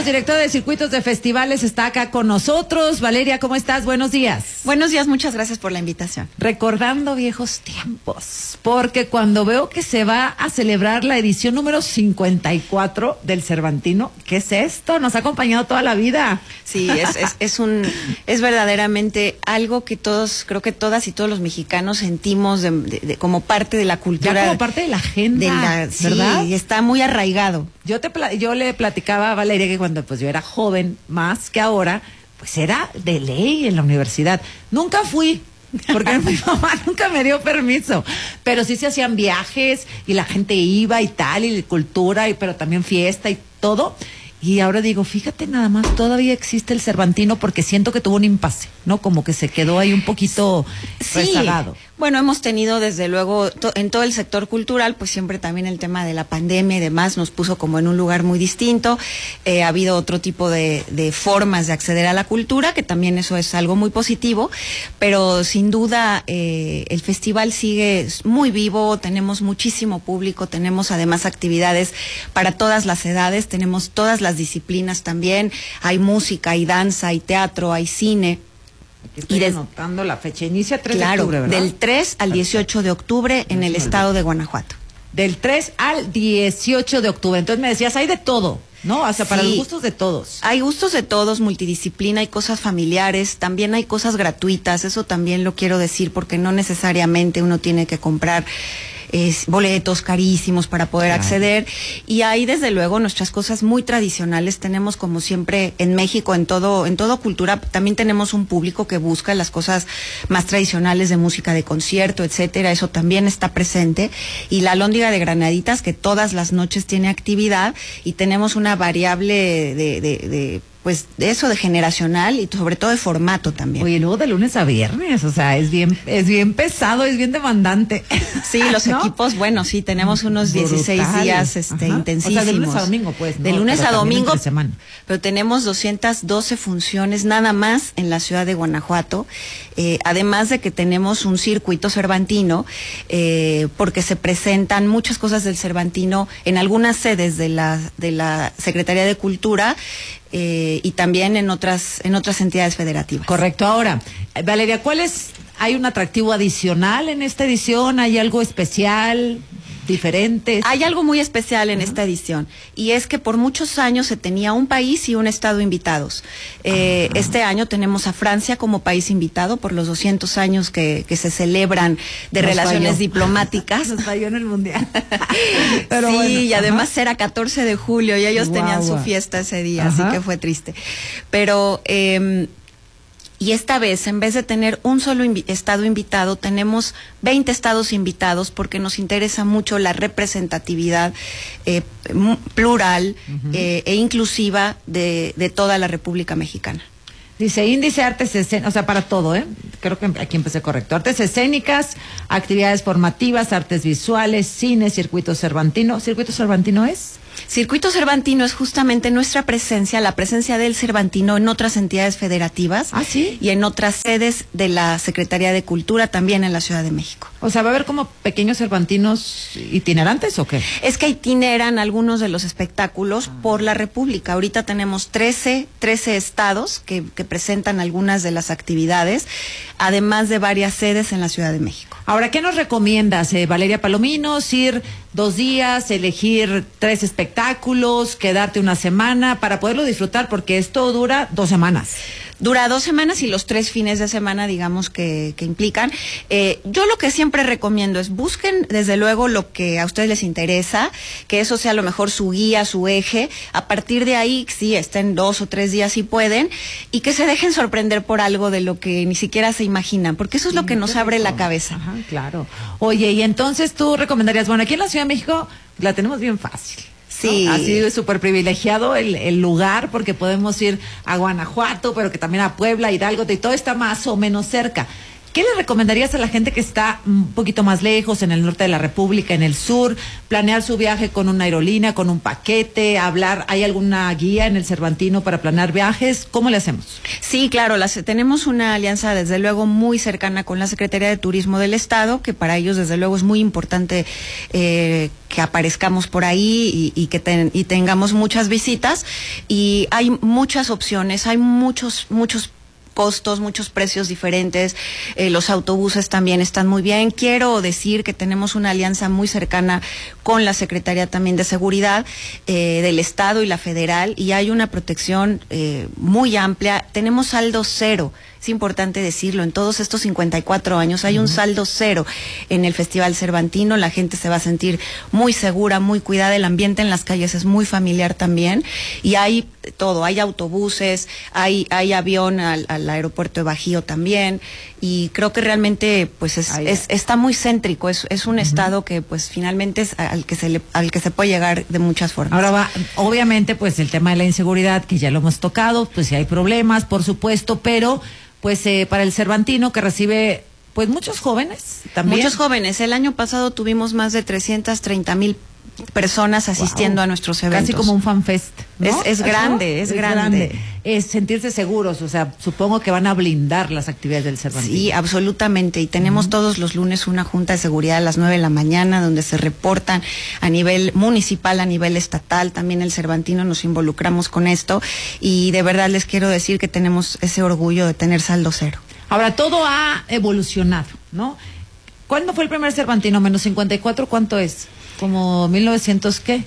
directora de Circuitos de Festivales, está acá con nosotros. Valeria, ¿cómo estás? Buenos días. Buenos días, muchas gracias por la invitación. Recordando viejos tiempos, porque cuando veo que se va a celebrar la edición número 54 del Cervantino, ¿qué es esto? Nos ha acompañado toda la vida. Sí, es verdaderamente algo que todos, creo que todas y todos los mexicanos sentimos como parte de la cultura. Ya como parte de la agenda, ¿verdad? Sí, está muy arraigado. Yo le platicaba a Valeria que cuando pues yo era joven, más que ahora, pues era de ley en la universidad. Nunca fui, porque mi mamá nunca me dio permiso, pero sí se hacían viajes y la gente iba y tal, y cultura, pero también fiesta y todo. Y ahora digo, fíjate nada más, todavía existe el Cervantino porque siento que tuvo un impasse, ¿no? Como que se quedó ahí un poquito rezagado. Bueno, hemos tenido desde luego en todo el sector cultural, pues siempre también el tema de la pandemia y demás nos puso como en un lugar muy distinto. Ha habido otro tipo de formas de acceder a la cultura, que también eso es algo muy positivo, pero sin duda el festival sigue muy vivo, tenemos muchísimo público, tenemos además actividades para todas las edades, tenemos todas las disciplinas también, hay música, hay danza, hay teatro, hay cine. Aquí estoy anotando la fecha, inicia 3 de octubre, ¿verdad? Del 3 al 18 de octubre en el estado de Guanajuato. Del 3 al 18 de octubre, entonces me decías, hay de todo, ¿no? O sea, para los gustos de todos. Hay gustos de todos, multidisciplina, hay cosas familiares, también hay cosas gratuitas, eso también lo quiero decir porque no necesariamente uno tiene que comprar boletos carísimos para poder acceder, y hay desde luego nuestras cosas muy tradicionales. Tenemos, como siempre en México, en todo cultura, también tenemos un público que busca las cosas más tradicionales de música de concierto, etcétera, eso también está presente, y la Alhóndiga de Granaditas, que todas las noches tiene actividad, y tenemos una variable pues de eso, de generacional y sobre todo de formato también. Oye, luego de lunes a viernes, o sea, es bien pesado, es bien demandante. Sí, los equipos, bueno, sí, tenemos unos 16 días intensísimos. O sea, de lunes a domingo, pues. De lunes a domingo, pero tenemos 212 funciones nada más en la ciudad de Guanajuato, además de que tenemos un circuito cervantino, porque se presentan muchas cosas del Cervantino en algunas sedes de la Secretaría de Cultura, y también en otras entidades federativas. Correcto. Ahora, Valeria, ¿hay un atractivo adicional en esta edición? ¿Hay algo especial, diferente? Hay algo muy especial en esta edición, y es que por muchos años se tenía un país y un estado invitados. Este año tenemos a Francia como país invitado por los 200 años que se celebran de relaciones diplomáticas. Nos falló en el Mundial. Pero sí, bueno, y además era 14 de julio y ellos tenían su fiesta ese día, así que fue triste. Pero y esta vez, en vez de tener un solo estado invitado, tenemos 20 estados invitados, porque nos interesa mucho la representatividad plural e inclusiva de toda la República Mexicana. Dice, índice artes escénicas, o sea, para todo, creo que aquí empecé correcto. Artes escénicas, actividades formativas, artes visuales, cine, circuito cervantino. ¿Circuito cervantino es? Circuito Cervantino es justamente nuestra presencia, la presencia del Cervantino en otras entidades federativas. ¿Ah, sí? Y en otras sedes de la Secretaría de Cultura, también en la Ciudad de México. O sea, ¿va a haber como pequeños cervantinos itinerantes o qué? Es que itineran algunos de los espectáculos por la República. Ahorita tenemos 13 estados que presentan algunas de las actividades, además de varias sedes en la Ciudad de México. Ahora, ¿qué nos recomiendas, Valeria Palominos? Ir 2 días, elegir 3 espectáculos, quedarte una semana para poderlo disfrutar, porque esto dura 2 semanas. Dura 2 semanas y los 3 fines de semana, digamos, que implican. Yo lo que siempre recomiendo es busquen, desde luego, lo que a ustedes les interesa, que eso sea a lo mejor su guía, su eje. A partir de ahí, sí, estén 2 o 3 días si pueden, y que se dejen sorprender por algo de lo que ni siquiera se imaginan, porque eso es lo que nos abre la cabeza. Ajá, claro. Oye, y entonces tú recomendarías, bueno, aquí en la Ciudad de México la tenemos bien fácil. Sí. ¿No? Ha sido súper privilegiado el lugar, porque podemos ir a Guanajuato, pero que también a Puebla, Hidalgo, y todo está más o menos cerca. ¿qué le recomendarías a la gente que está un poquito más lejos, en el norte de la República, en el sur, planear su viaje con una aerolínea, con un paquete, hablar? ¿Hay alguna guía en el Cervantino para planear viajes? ¿Cómo le hacemos? Sí, claro, tenemos una alianza desde luego muy cercana con la Secretaría de Turismo del Estado, que para ellos desde luego es muy importante que aparezcamos por ahí y que tengamos muchas visitas, y hay muchas opciones, hay muchos costos, muchos precios diferentes, los autobuses también están muy bien. Quiero decir que tenemos una alianza muy cercana con la Secretaría también de Seguridad del Estado y la Federal, y hay una protección muy amplia. Tenemos saldo cero. Es importante decirlo, en todos estos 54 años hay un saldo cero en el Festival Cervantino. La gente se va a sentir muy segura, muy cuidada, el ambiente en las calles es muy familiar también, y hay todo, hay autobuses, hay avión al aeropuerto de Bajío también, y creo que realmente pues está muy céntrico, es un estado que pues finalmente es al que se puede llegar de muchas formas. Ahora va, obviamente pues el tema de la inseguridad, que ya lo hemos tocado, pues sí hay problemas, por supuesto, pero pues para el Cervantino, que recibe pues muchos jóvenes también. Muchos jóvenes. El año pasado tuvimos más de 330,000 personas asistiendo a nuestros eventos. Casi como un fanfest, ¿no? Es grande, es grande. Es sentirse seguros, o sea, supongo que van a blindar las actividades del Cervantino. Sí, absolutamente, y tenemos todos los lunes una junta de seguridad a las 9 de la mañana, donde se reportan a nivel municipal, a nivel estatal, también el Cervantino nos involucramos con esto, y de verdad les quiero decir que tenemos ese orgullo de tener saldo cero. Ahora, todo ha evolucionado, ¿no? ¿Cuándo fue el primer Cervantino? Menos 54, ¿cuánto es? Como 1900, ¿qué?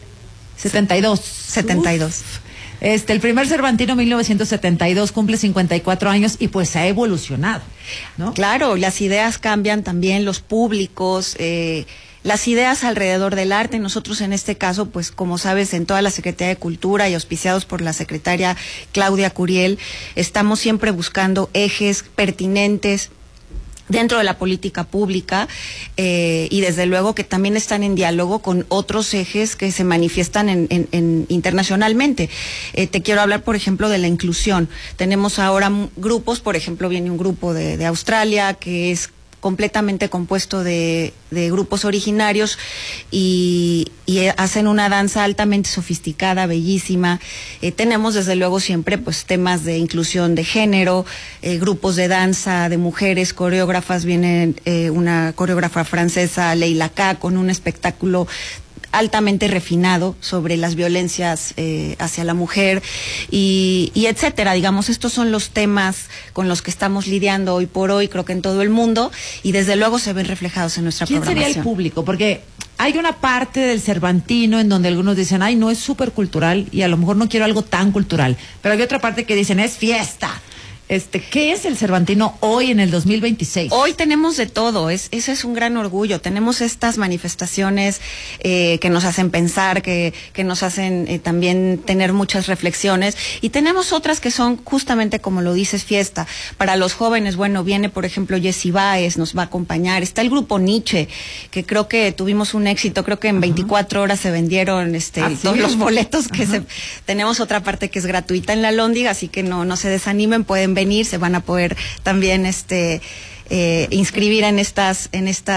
72. 72. El primer Cervantino 1972 cumple 54 años y pues ha evolucionado, ¿no? Claro, las ideas cambian también, los públicos, las ideas alrededor del arte. Nosotros en este caso, pues como sabes, en toda la Secretaría de Cultura y auspiciados por la secretaria Claudia Curiel, estamos siempre buscando ejes pertinentes dentro de la política pública, y desde luego que también están en diálogo con otros ejes que se manifiestan internacionalmente. Te quiero hablar, por ejemplo, de la inclusión. Tenemos ahora grupos, por ejemplo, viene un grupo de Australia que es completamente compuesto de grupos originarios y hacen una danza altamente sofisticada, bellísima. Tenemos desde luego siempre pues temas de inclusión de género, grupos de danza de mujeres, coreógrafas, viene una coreógrafa francesa, Leila K, con un espectáculo altamente refinado sobre las violencias hacia la mujer y etcétera. Digamos, estos son los temas con los que estamos lidiando hoy por hoy, creo que en todo el mundo, y desde luego se ven reflejados en nuestra programación. ¿Quién sería el público? Porque hay una parte del Cervantino en donde algunos dicen, ay, no es súper cultural y a lo mejor no quiero algo tan cultural, pero hay otra parte que dicen, es fiesta. ¿Qué es el Cervantino hoy en el 2026? Hoy tenemos de todo, ese es un gran orgullo. Tenemos estas manifestaciones que nos hacen pensar, que nos hacen también tener muchas reflexiones, y tenemos otras que son justamente como lo dices, fiesta. Para los jóvenes, bueno, viene por ejemplo Jessy Báez, nos va a acompañar. Está el grupo Nietzsche, que creo que tuvimos un éxito, creo que en 24 horas se vendieron todos los boletos que tenemos otra parte que es gratuita en la Lóndiga, así que no se desanimen, pueden venir, se van a poder también inscribir en estas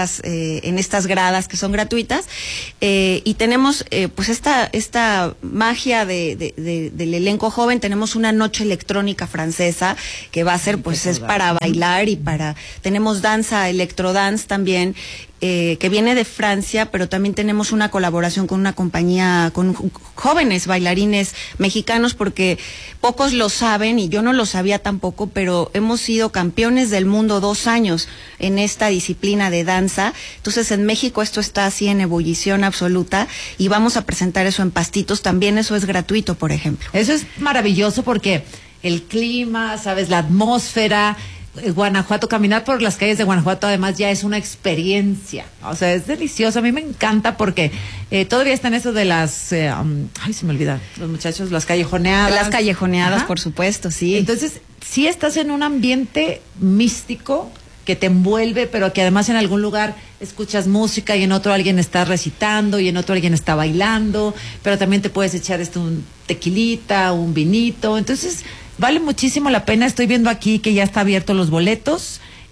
gradas que son gratuitas, y tenemos pues esta magia del elenco joven. Tenemos una noche electrónica francesa que va a ser pues es para bailar y tenemos danza, electrodance también, que viene de Francia, pero también tenemos una colaboración con una compañía, con jóvenes bailarines mexicanos, porque pocos lo saben y yo no lo sabía tampoco, pero hemos sido campeones del mundo 2 años en esta disciplina de danza. Entonces en México esto está así en ebullición absoluta y vamos a presentar eso en Pastitos, también eso es gratuito, por ejemplo. Eso es maravilloso porque el clima, sabes, la atmósfera, Guanajuato, caminar por las calles de Guanajuato además ya es una experiencia, o sea, es delicioso. A mí me encanta porque todavía están eso de las ay, se me olvida, los muchachos, las callejoneadas, por supuesto, sí. Entonces, sí estás en un ambiente místico que te envuelve, pero que además en algún lugar escuchas música y en otro alguien está recitando y en otro alguien está bailando, pero también te puedes echar un tequilita, un vinito. Entonces vale muchísimo la pena. Estoy viendo aquí que ya está abierto los boletos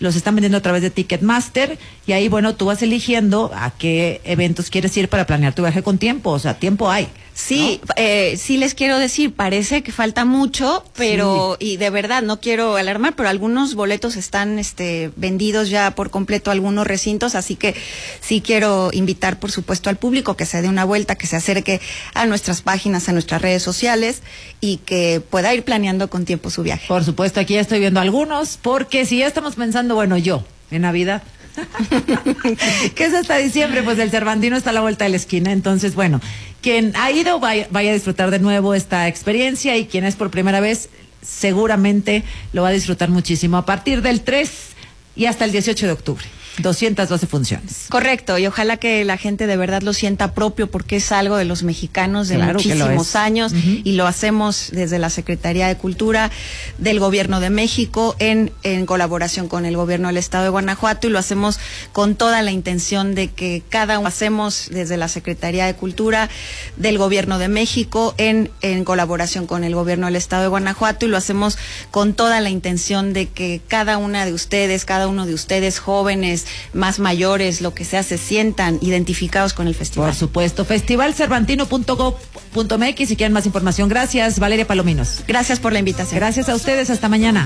los están vendiendo a través de Ticketmaster, y ahí, bueno, tú vas eligiendo a qué eventos quieres ir para planear tu viaje con tiempo, o sea, tiempo hay. Sí, ¿no? Sí les quiero decir, parece que falta mucho, pero, sí. Y de verdad, no quiero alarmar, pero algunos boletos están vendidos ya por completo a algunos recintos, así que sí quiero invitar, por supuesto, al público que se dé una vuelta, que se acerque a nuestras páginas, a nuestras redes sociales, y que pueda ir planeando con tiempo su viaje. Por supuesto, aquí ya estoy viendo algunos, porque si ya estamos pensando, bueno, yo, en Navidad, que es hasta diciembre, pues el Cervantino está a la vuelta de la esquina. Entonces, bueno, quien ha ido vaya a disfrutar de nuevo esta experiencia, y quien es por primera vez seguramente lo va a disfrutar muchísimo a partir del 3 y hasta el 18 de octubre. 212 funciones. Correcto, y ojalá que la gente de verdad lo sienta propio, porque es algo de los mexicanos de muchísimos años, y lo hacemos desde la Secretaría de Cultura del Gobierno de México en colaboración con el Gobierno del Estado de Guanajuato, y lo hacemos con toda la intención de que cada uno, hacemos desde la Secretaría de Cultura del Gobierno de México en colaboración con el Gobierno del Estado de Guanajuato, y lo hacemos con toda la intención de que cada uno de ustedes, jóvenes, más mayores, lo que sea, se sientan identificados con el festival. Por supuesto, festivalcervantino.gov.mx si quieren más información. Gracias, Valeria Palominos. Gracias por la invitación. Gracias a ustedes, hasta mañana.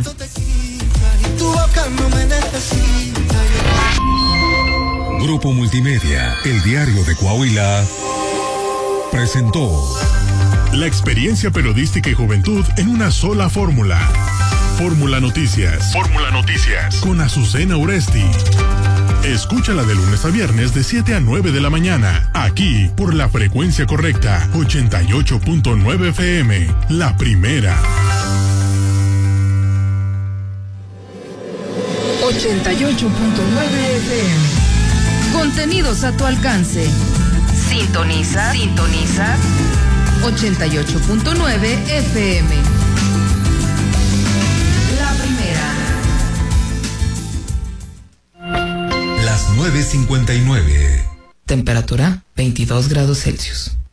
Grupo Multimedia, el diario de Coahuila, presentó la experiencia periodística y juventud en una sola fórmula. Fórmula Noticias. Fórmula Noticias. Con Azucena Uresti. Escúchala de lunes a viernes de 7 a 9 de la mañana. Aquí, por la frecuencia correcta. 88.9 FM. La primera. 88.9 FM. Contenidos a tu alcance. Sintoniza 88.9 FM. Las 9:59. Temperatura 22 grados Celsius.